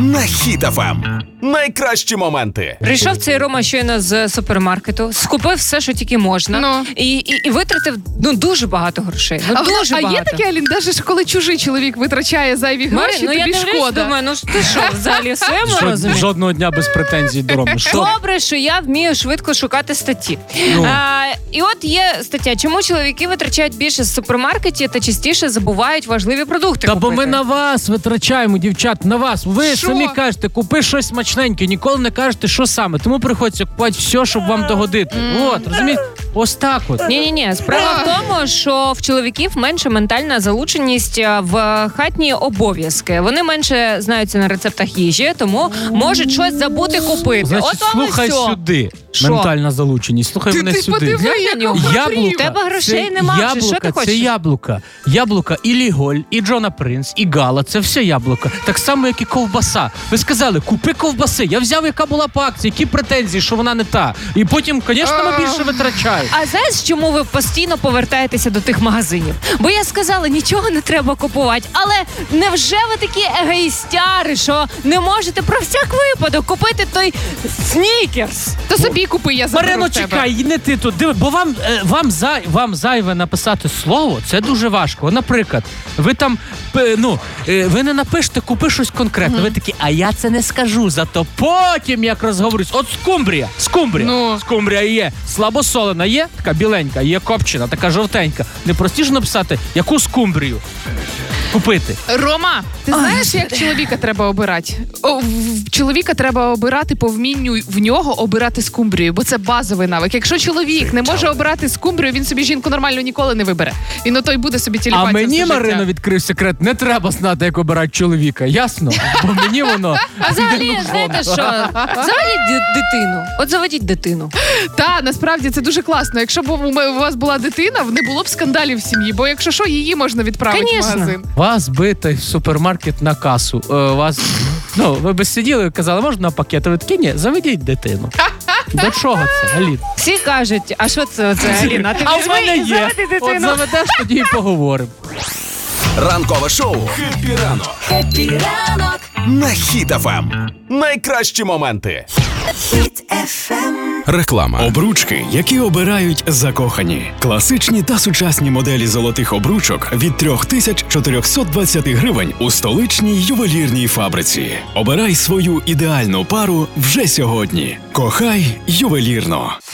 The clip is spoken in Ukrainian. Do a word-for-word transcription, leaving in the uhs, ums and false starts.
на Хіт еф ем. Найкращі моменти. Прийшов цей Рома щойно з супермаркету, скупив все, що тільки можна, Ну. і, і, і витратив ну дуже багато грошей. Ну, А, дуже а багато. є таке, Алін, навіть коли чужий чоловік витрачає зайві Марин, гроші, ну я тобі дивлюсь, шкода. думаю, ну ти що, взагалі в своєму Жод- розумі? Жодного дня без претензій до Роми. Що? Добре, що я вмію швидко шукати статті. Ну. А, і от є стаття, чому чоловіки витрачають більше з супермаркетів та частіше забувають важливі продукти Та купити. бо ми на вас витрачаємо, дівчат, на вас. Ви Що? самі кажете, купи щось смачненьке, ніколи не кажете, що саме. Тому приходиться купувати все, щоб вам догодити. От, розумієте? Ось так от. Ні-ні-ні, справа в тому, що в чоловіків менша ментальна залученість в хатні обов'язки. Вони менше знаються на рецептах їжі, тому можуть щось забути купити. Значить, От вам і слухай всьо. сюди. Що? Ментальна залученість. Слухай Ти, мене ти сюди. подиви, Глянь як на нього. Яблука. У тебе грошей це нема вже, яблука, що ти хочеш? Це яблука. Яблука і Ліголь, і Джона Принц, і Гала. Це все яблука. Так само, як і ковбаса. Ви сказали, купи ковбаси. Я взяв, яка була по акції, які претензії, що вона не та. І потім, звісно, ми більше витрачаємо. А знаєш, чому ви постійно повертаєтеся до тих магазинів? Бо я сказала, нічого не треба купувати. Але невже ви такі егоїстяри, що не можете про всяк випадок купити той снікерс? То собі купи, я заберу Марино, в тебе. чекай, не ти тут. Диви, бо вам, е, вам, зай, вам зайве написати слово, це дуже важко. Наприклад, ви там, е, ну, е, ви не напишете, купи щось конкретне. Ви такі, а я це не скажу, зато потім, як розговорюсь, от скумбрія, скумбрія, Ну. скумбрія є, слабосолена є, така біленька, є копчена, така жовтенька. Не простіше написати, яку скумбрію купити. Рома, ти знаєш, як чоловіка треба обирати? О, в- чоловіка треба обирати по вмінню в нього обирати скумбрію, бо це базовий навик. Якщо чоловік не може обирати скумбрію, він собі жінку нормально ніколи не вибере. Він ото й буде собі А тіліпатися мені, все життя. Марино, відкрив секрет, не треба знати, як обирати чоловіка, ясно? Бо мені воно... А взагалі, знаєте що? Заведіть ди- дитину. От заведіть дитину. Та, насправді це дуже класно. Якщо б у ме- у вас була дитина, не було б скандалів в сім'ї, бо якщо що, її можна відправити Конечно. в магазин. Вас бити в супермаркет на касу. Е, вас, ну, ви б сиділи і казали, можна на пакет? А ви такі, ні, заведіть дитину. До чого це, Алін? Всі кажуть, а що це оце, Аліна? Ти А в візьми мене і є. заведи От дитину. заведеш, тоді і поговоримо. Ранкове шоу «Хеппі ранок» Хеппі ранок, на Хіт еф ем. Найкращі моменти. Хіт еф ем. Реклама. Обручки, які обирають закохані. Класичні та сучасні моделі золотих обручок від три тисячі чотириста двадцять гривень у столичній ювелірній фабриці. Обирай свою ідеальну пару вже сьогодні. Кохай ювелірно.